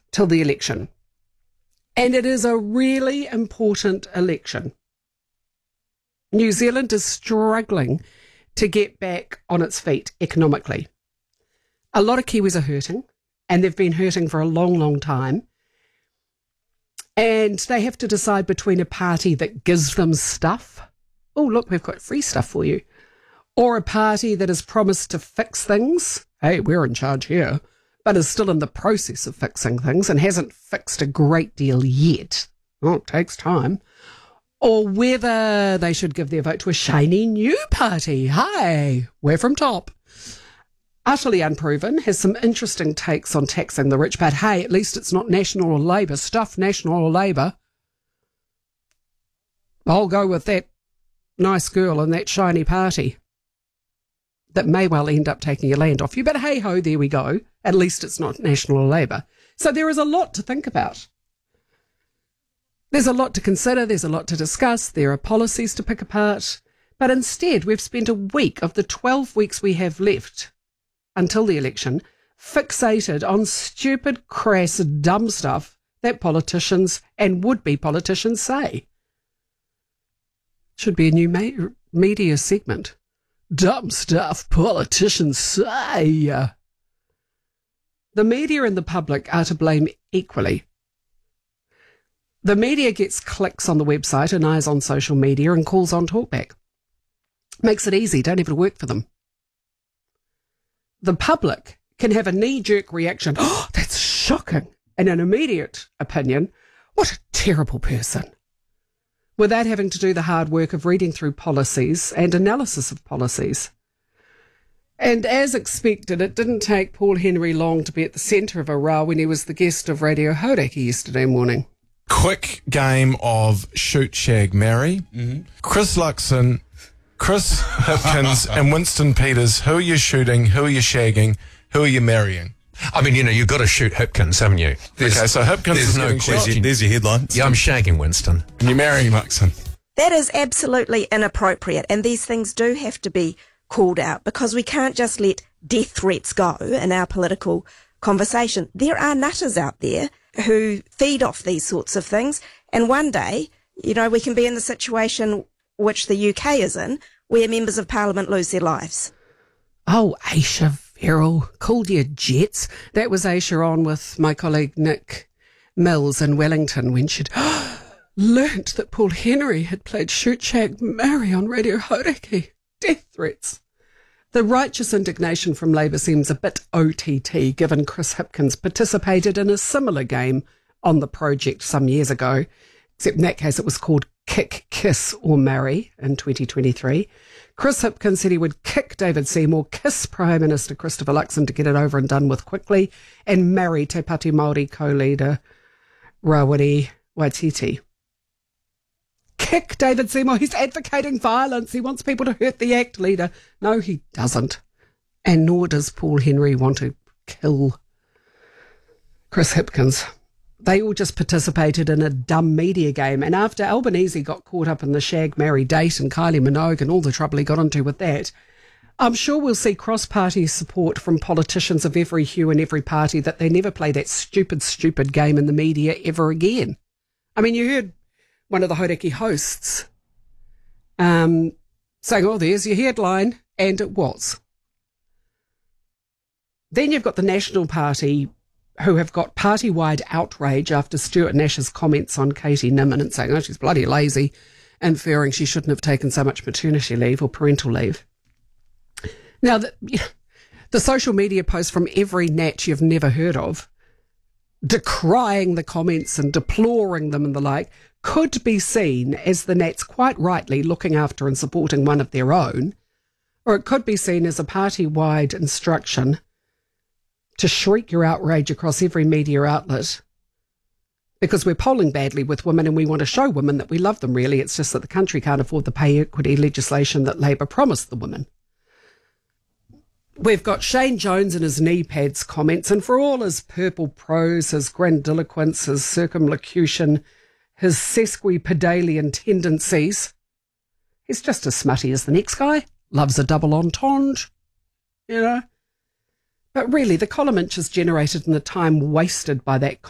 till the election. And it is a really important election. New Zealand is struggling to get back on its feet economically. A lot of Kiwis are hurting, and they've been hurting for a long, long time. And they have to decide between a party that gives them stuff. Oh, look, we've got free stuff for you. Or a party that has promised to fix things. Hey, we're in charge here. But is still in the process of fixing things and hasn't fixed a great deal yet. Oh, it takes time. Or whether they should give their vote to a shiny new party. Hi, we're from top. Utterly unproven, has some interesting takes on taxing the rich, but hey, at least it's not National or Labour. Stuff National or Labour. I'll go with that nice girl in that shiny party that may well end up taking your land off you. But hey-ho, there we go. At least it's not National or Labour. So there is a lot to think about. There's a lot to consider. There's a lot to discuss. There are policies to pick apart. But instead, we've spent a week of the 12 weeks we have left until the election fixated on stupid, crass, dumb stuff that politicians and would-be politicians say. Should be a new media segment. Dumb stuff politicians say. The media and the public are to blame equally. The media gets clicks on the website and eyes on social media and calls on talkback. Makes it easy, don't have to work for them. The public can have a knee-jerk reaction, oh, that's shocking, and an immediate opinion, what a terrible person, without having to do the hard work of reading through policies and analysis of policies. And as expected, it didn't take Paul Henry long to be at the centre of a row when he was the guest of Radio Hauraki yesterday morning. Quick game of shoot, shag, marry. Mm-hmm. Chris Luxon, Chris Hipkins and Winston Peters, who are you shooting, who are you shagging, who are you marrying? I mean, you've got to shoot Hipkins, haven't you? Okay, so Hipkins is no question. There's your headline. Yeah, I'm shagging Winston. And you're marrying Luxon. That is absolutely inappropriate, and these things do have to be called out because we can't just let death threats go in our political conversation. There are nutters out there who feed off these sorts of things, and one day, we can be in the situation which the UK is in, where members of Parliament lose their lives. Oh, Aisha Verrill, called you jets. That was Aisha on with my colleague Nick Mills in Wellington when she'd learnt that Paul Henry had played Shoot, Shag, Marry on Radio Hauraki. Death threats. The righteous indignation from Labour seems a bit OTT, given Chris Hipkins participated in a similar game on the project some years ago, except in that case it was called Kick, Kiss or Marry in 2023. Chris Hipkins said he would kick David Seymour, kiss Prime Minister Christopher Luxon to get it over and done with quickly, and marry Te Pāti Māori co-leader Rawiri Waititi. Kick David Seymour. He's advocating violence. He wants people to hurt the ACT leader. No, he doesn't. And nor does Paul Henry want to kill Chris Hipkins. They all just participated in a dumb media game. And after Albanese got caught up in the shag, marry, date and Kylie Minogue and all the trouble he got into with that, I'm sure we'll see cross-party support from politicians of every hue and every party that they never play that stupid game in the media ever again. I mean, you heard one of the Hauraki hosts saying, oh, there's your headline, and it was. Then you've got the National Party who have got party-wide outrage after Stuart Nash's comments on Katie Nimmin and saying, oh, she's bloody lazy, inferring she shouldn't have taken so much maternity leave or parental leave. Now, the social media posts from every Nat you've never heard of, decrying the comments and deploring them and the like, could be seen as the Nats quite rightly looking after and supporting one of their own, or it could be seen as a party-wide instruction to shriek your outrage across every media outlet because we're polling badly with women and we want to show women that we love them, really. It's just that the country can't afford the pay equity legislation that Labour promised the women. We've got Shane Jones and his knee pads comments, and for all his purple prose, his grandiloquence, his circumlocution, his sesquipedalian tendencies, he's just as smutty as the next guy, loves a double entendre, But really, the column inches generated in the time wasted by that